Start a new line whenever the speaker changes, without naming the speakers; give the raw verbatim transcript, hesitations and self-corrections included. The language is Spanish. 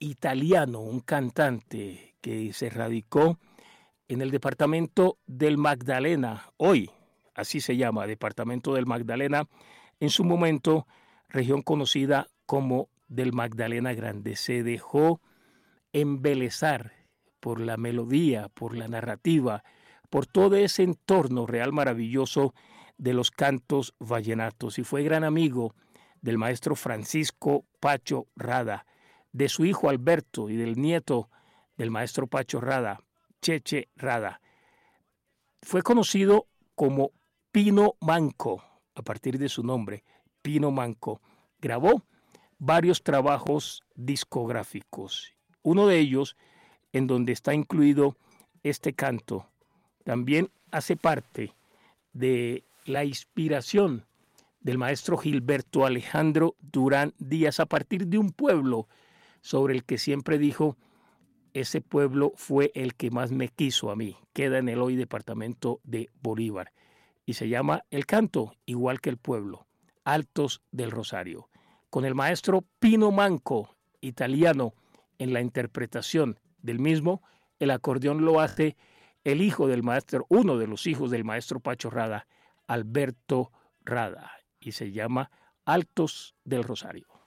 italiano, un cantante que se radicó en el departamento del Magdalena, hoy así se llama, departamento del Magdalena, en su momento región conocida como del Magdalena Grande. Se dejó embelezar por la melodía, por la narrativa, por todo ese entorno real maravilloso de los cantos vallenatos, y fue gran amigo del maestro Francisco Pacho Rada, de su hijo Alberto y del nieto del maestro Pacho Rada, Cheche Rada. Fue conocido como Pino Manco, a partir de su nombre, Pino Manco. Grabó varios trabajos discográficos, uno de ellos en donde está incluido este canto. También hace parte de la inspiración del maestro Gilberto Alejandro Durán Díaz a partir de un pueblo sobre el que siempre dijo: ese pueblo fue el que más me quiso a mí. Queda en el hoy departamento de Bolívar y se llama el canto, igual que el pueblo, Altos del Rosario, con el maestro Pino Manco, italiano, en la interpretación del mismo. El acordeón lo hace el hijo del maestro, uno de los hijos del maestro Pacho Rada, Alberto Rada, y se llama Altos del Rosario.